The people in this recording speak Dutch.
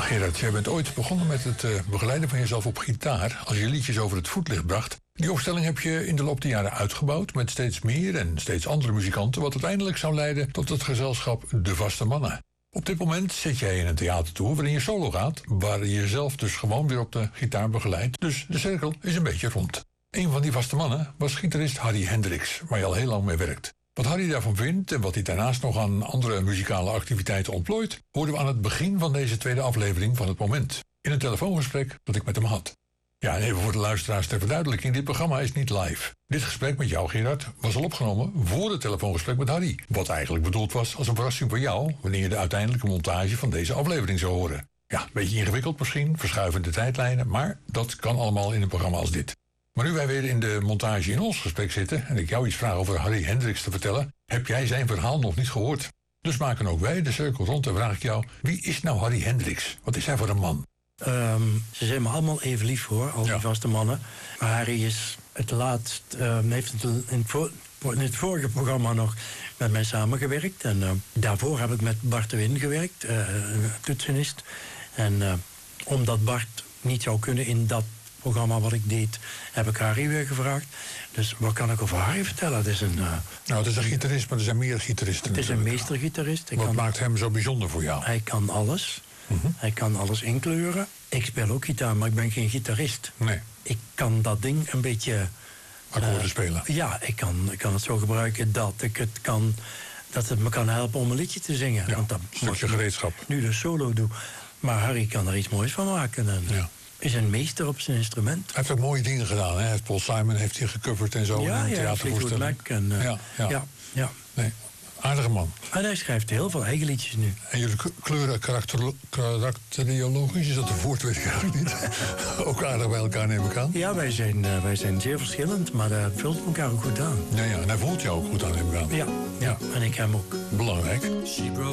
Gerard, jij bent ooit begonnen met het begeleiden van jezelf op gitaar als je liedjes over het voetlicht bracht. Die opstelling heb je in de loop der jaren uitgebouwd met steeds meer en steeds andere muzikanten, wat uiteindelijk zou leiden tot het gezelschap De Vaste Mannen. Op dit moment zit jij in een theatertour waarin je solo gaat, waar je jezelf dus gewoon weer op de gitaar begeleidt. Dus de cirkel is een beetje rond. Een van die vaste mannen was gitarist Harry Hendricks, waar je al heel lang mee werkt. Wat Harry daarvan vindt en wat hij daarnaast nog aan andere muzikale activiteiten ontplooit, hoorden we aan het begin van deze tweede aflevering van Het Moment. In een telefoongesprek dat ik met hem had. Ja, en even voor de luisteraars ter verduidelijking, dit programma is niet live. Dit gesprek met jou, Gerard, was al opgenomen voor het telefoongesprek met Harry. Wat eigenlijk bedoeld was als een verrassing voor jou, wanneer je de uiteindelijke montage van deze aflevering zou horen. Ja, een beetje ingewikkeld misschien, verschuivende tijdlijnen, maar dat kan allemaal in een programma als dit. Maar nu wij weer in de montage in ons gesprek zitten en ik jou iets vraag over Harry Hendricks te vertellen, heb jij zijn verhaal nog niet gehoord. Dus maken ook wij de cirkel rond en vraag ik jou, wie is nou Harry Hendricks? Wat is hij voor een man? Ze zijn me allemaal even lief hoor, al die vaste mannen. Maar Harry is het laatst, heeft het in het vorige programma nog met mij samengewerkt. En daarvoor heb ik met Bart de Win gewerkt, toetsenist. En omdat Bart niet zou kunnen in dat programma wat ik deed, heb ik Harry weer gevraagd. Dus wat kan ik over Harry vertellen? Het is een... het is een gitarist, maar er zijn meer gitaristen. Het is een meestergitarist. Wat maakt hem zo bijzonder voor jou? Hij kan alles. Hij kan alles inkleuren. Ik speel ook gitaar, maar ik ben geen gitarist. Nee. Ik kan dat ding een beetje... akkoorden spelen. Ja, ik kan het zo gebruiken dat het me kan helpen om een liedje te zingen. Ja, want dat een stukje gereedschap. Nu de solo doe. Maar Harry kan er iets moois van maken. En is een meester op zijn instrument. Hij heeft ook mooie dingen gedaan. Hè? Paul Simon heeft hij gecoverd en zo in een theatervoorstelling. Ja. Nee, aardige man. En hij schrijft heel veel eigen liedjes nu. En jullie kleuren karakteriologisch, is dat een woord, weet ik eigenlijk niet. Ook aardig bij elkaar, neem ik aan. Ja, wij zijn zeer verschillend, maar dat vult elkaar ook goed aan. Ja, en hij voelt jou ook goed aan, neem ik aan. Ja, en ik hem ook. Belangrijk.